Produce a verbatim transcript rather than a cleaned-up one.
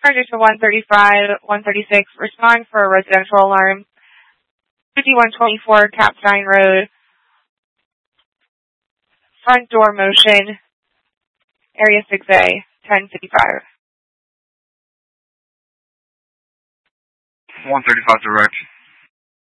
Charger to one thirty-five, one thirty-six, respond for a residential alarm. fifty-one twenty-four Capstein Road. Front door motion. Area six A, ten fifty-five. one thirty-five direct.